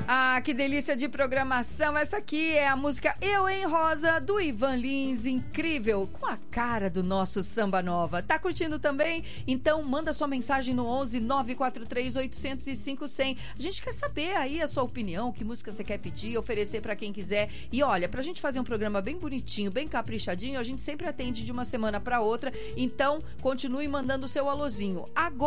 Ah, que delícia de programação. Essa aqui é a música Eu em Rosa, do Ivan Lins. Incrível, com a cara do nosso Samba Nova. Tá curtindo também? Então manda sua mensagem no 11 943 805 100. A gente quer saber aí a sua opinião, que música você quer pedir, oferecer pra quem quiser. E olha, pra gente fazer um programa bem bonitinho, bem caprichadinho, a gente sempre atende de uma semana pra outra. Então, continue mandando o seu alôzinho. Agora